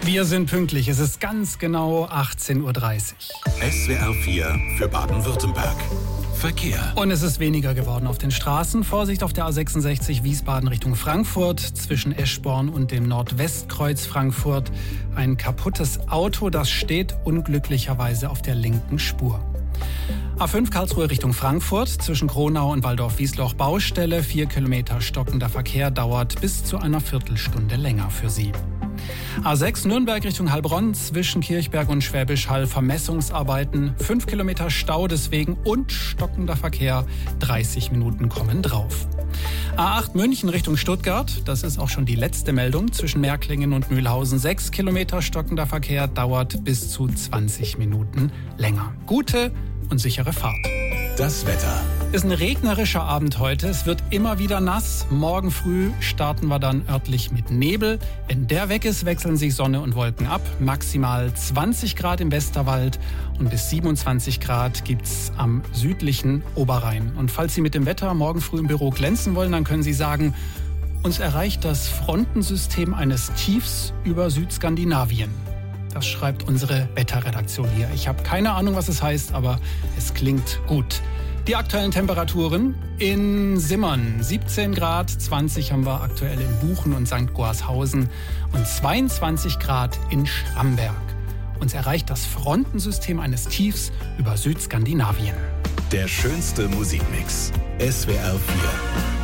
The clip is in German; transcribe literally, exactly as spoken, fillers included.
Wir sind pünktlich. Es ist ganz genau achtzehn Uhr dreißig. S W R vier für Baden-Württemberg. Verkehr. Und es ist weniger geworden auf den Straßen. Vorsicht auf der A sechsundsechzig Wiesbaden Richtung Frankfurt. Zwischen Eschborn und dem Nordwestkreuz Frankfurt ein kaputtes Auto, das steht unglücklicherweise auf der linken Spur. A fünf Karlsruhe Richtung Frankfurt, zwischen Kronau und Waldorf-Wiesloch Baustelle. Vier Kilometer stockender Verkehr dauert bis zu einer Viertelstunde länger für Sie. A sechs Nürnberg Richtung Heilbronn, zwischen Kirchberg und Schwäbisch Hall Vermessungsarbeiten. Fünf Kilometer Stau deswegen und stockender Verkehr. dreißig Minuten kommen drauf. A acht München Richtung Stuttgart, das ist auch schon die letzte Meldung. Zwischen Märklingen und Mühlhausen sechs Kilometer stockender Verkehr, dauert bis zu zwanzig Minuten länger. Gute und sichere Fahrt. Das Wetter. Ist ein regnerischer Abend heute. Es wird immer wieder nass. Morgen früh starten wir dann örtlich mit Nebel. Wenn der weg ist, wechseln sich Sonne und Wolken ab. Maximal zwanzig Grad im Westerwald und bis siebenundzwanzig Grad gibt's am südlichen Oberrhein. Und falls Sie mit dem Wetter morgen früh im Büro glänzen wollen, dann können Sie sagen, uns erreicht das Frontensystem eines Tiefs über Südskandinavien. Das schreibt unsere Wetterredaktion hier. Ich habe keine Ahnung, was es heißt, aber es klingt gut. Die aktuellen Temperaturen in Simmern siebzehn Grad, zwanzig haben wir aktuell in Buchen und Sankt Goarshausen und zweiundzwanzig Grad in Schramberg. Uns erreicht das Frontensystem eines Tiefs über Südskandinavien. Der schönste Musikmix. S W R vier.